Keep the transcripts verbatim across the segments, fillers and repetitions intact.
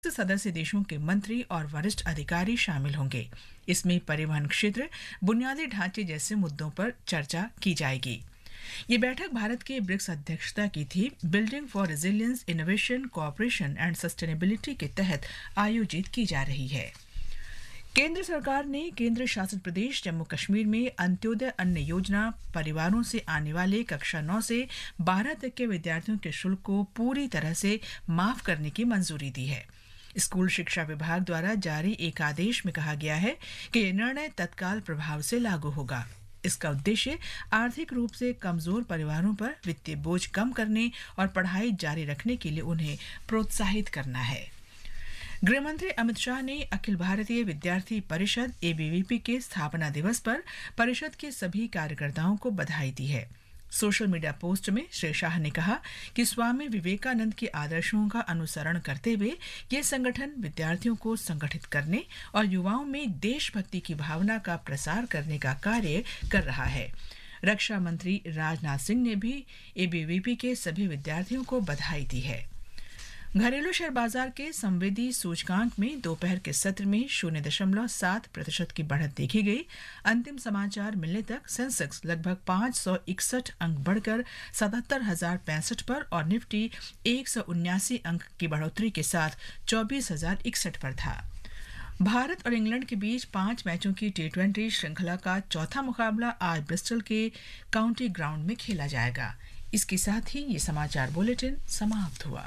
सदस्य देशों के मंत्री और वरिष्ठ अधिकारी शामिल होंगे। इसमें परिवहन क्षेत्र, बुनियादी ढांचे जैसे मुद्दों पर चर्चा की जाएगी। ये बैठक भारत के ब्रिक्स अध्यक्षता की थी। Building for resilience, innovation, cooperation and sustainability के तहत आयोजित की जा रही है। केंद्र सरकार ने केंद्र शासित प्रदेश जम्मू कश्मीर में अंत्योदय अन्न योजना परिवारों से आने वाले कक्षा नौ से बारह तक के विद्यार्थियों के शुल्क को पूरी तरह से माफ करने की मंजूरी दी है। स्कूल शिक्षा विभाग द्वारा जारी एक आदेश में कहा गया है कि यह निर्णय तत्काल प्रभाव से लागू होगा। इसका उद्देश्य आर्थिक रूप से कमजोर परिवारों पर वित्तीय बोझ कम करने और पढ़ाई जारी रखने के लिए उन्हें प्रोत्साहित करना है। गृहमंत्री अमित शाह ने अखिल भारतीय विद्यार्थी परिषद एबीवीपी के स्थापना दिवस पर परिषद के सभी कार्यकर्ताओं को बधाई दी है। सोशल मीडिया पोस्ट में श्री शाह ने कहा कि स्वामी विवेकानंद के आदर्शों का अनुसरण करते हुए ये संगठन विद्यार्थियों को संगठित करने और युवाओं में देशभक्ति की भावना का प्रसार करने का कार्य कर रहा है। रक्षा मंत्री राजनाथ सिंह ने भी एबीवीपी के सभी विद्यार्थियों को बधाई दी है। घरेलू शेयर बाजार के संवेदी सूचकांक में दोपहर के सत्र में शून्य दशमलव सात प्रतिशत की बढ़त देखी गई। अंतिम समाचार मिलने तक सेंसेक्स लगभग पाँच सौ इकसठ अंक बढ़कर सतहत्तर हजार पैंसठ पर और निफ्टी एक सौ उन्यासी अंक की बढ़ोतरी के साथ चौबीस हजार इकसठ पर था। भारत और इंग्लैंड के बीच पांच मैचों की टी ट्वेंटी श्रृंखला का चौथा मुकाबला आज ब्रिस्टल के काउंटी ग्राउंड में खेला जाएगा। इसके साथ ही ये समाचार बुलेटिन समाप्त हुआ।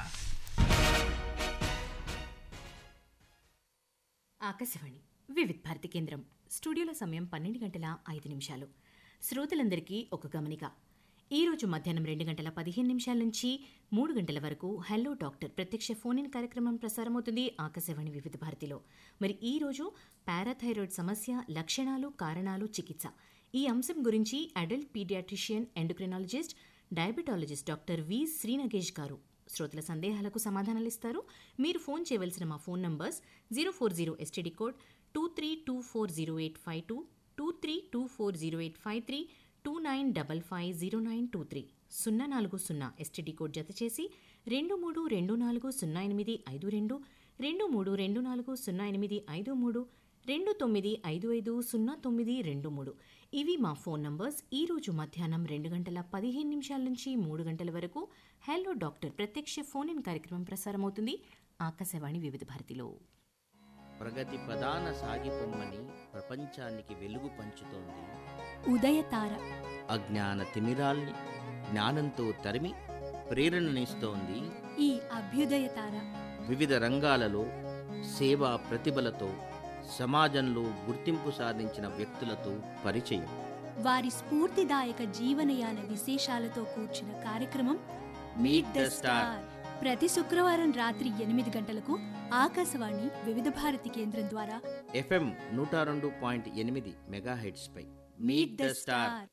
ఆకాశవాణి వివిధ భారతి కేంద్రం స్టూడియోల సమయం పన్నెండు గంటల ఐదు నిమిషాలు. శ్రోతలందరికీ ఒక గమనిక. ఈరోజు మధ్యాహ్నం రెండు గంటల పదిహేను నిమిషాల నుంచి మూడు గంటల వరకు హలో డాక్టర్ ప్రత్యక్ష ఫోన్ ఇన్ కార్యక్రమం ప్రసారమవుతుంది ఆకాశవాణి వివిధ భారతిలో. మరి ఈ రోజు పారాథైరాయిడ్ సమస్య, లక్షణాలు, కారణాలు, చికిత్స ఈ అంశం గురించి adult paediatrician, endocrinologist, diabetologist doctor V Srinagesh గారు శ్రోతల సందేహాలకు సమాధానాలిస్తారు. మీరు ఫోన్ చేయవలసిన మా phone numbers zero four zero STD code two three two four zero eight five two, two three two four zero eight five three, two nine double five zero nine two three, సున్నా నాలుగు సున్నా STD code జత చేసి రెండు మూడు రెండు నాలుగు సున్నా ఎనిమిది ఐదు రెండు, రెండు మూడు రెండు నాలుగు సున్నా ఎనిమిది ఐదు మూడు, రెండు తొమ్మిది ఐదు ఐదు సున్నా తొమ్మిది రెండు మూడు ఇవి మా ఫోన్ నంబర్స్. ఈరోజు మధ్యాహ్నం రెండు గంటల పదిహేను నిమిషాల నుంచి మూడు గంటల వరకు హలో డాక్టర్ ప్రత్యక్ష ఫోన్ ఇన్ కార్యక్రమం ప్రసారమవుతుంది ఆకాశవాణి వివిధ భారతిలో. ప్రగతి ప్రధాన సాగిపొమ్మని ప్రపంచానికి వెలుగు పంచుతోంది ఉదయతార. అజ్ఞాన తిమిరాల్ని జ్ఞానంతో తరిమి ప్రేరణనిస్తోంది ఈ అభ్యుదయతార. వివిధ రంగాలలో సేవా ప్రతిభలతో సమాజంలో గుర్తింపు సాధించిన వ్యక్తులతో పరిచయం, వారి స్ఫూర్తిదాయక జీవనయాన విశేషాలతో కూర్చిన కార్యక్రమం మీట్ ద స్టార్. ప్రతి శుక్రవారం రాత్రి ఎనిమిది గంటలకు ఆకాశవాణి వివిధ భారతి కేంద్రం ద్వారా ఎఫ్ఎం నూట రెండు పాయింట్ ఎనిమిది megahertz pi meet the star.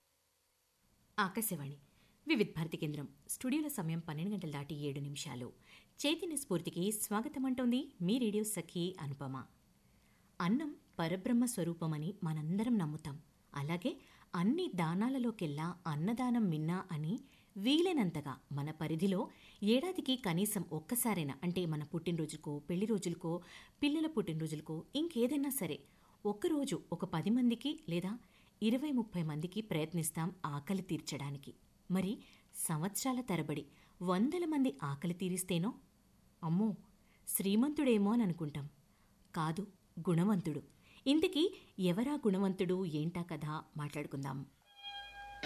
Akashvani వివిధ భారతి కేంద్రం స్టూడియోల సమయం పన్నెండు గంటల దాటి ఏడు నిమిషాలు. చైతన్య స్ఫూర్తికి స్వాగతం అంటోంది మీ రేడియో సఖి అనుపమ. అన్నం పరబ్రహ్మ స్వరూపమని మనందరం నమ్ముతాం. అలాగే అన్ని దానాలలోకెల్లా అన్నదానం మిన్నా అని వీలైనంతగా మన పరిధిలో ఏడాదికి కనీసం ఒక్కసారైనా, అంటే మన పుట్టినరోజుకో, పెళ్లి రోజులకో, పిల్లల పుట్టినరోజులకో, ఇంకేదైనా సరే ఒక్కరోజు ఒక పది మందికి లేదా ఇరవై ముప్పై మందికి ప్రయత్నిస్తాం ఆకలి తీర్చడానికి. మరి సంవత్సరాల తరబడి వందల మంది ఆకలి తీరిస్తేనో అమ్మో శ్రీమంతుడేమో అని అనుకుంటాం. కాదు, గుణవంతుడు. ఇంతకీ ఎవరా గుణవంతుడు, ఏంటా కథ మాట్లాడుకుందాం.